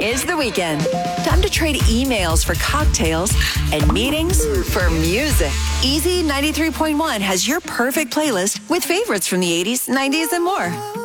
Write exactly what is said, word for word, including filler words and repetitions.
is the weekend. Time to trade emails for cocktails and meetings for music. Easy ninety-three point one has your perfect playlist with favorites from the eighties, nineties, and more.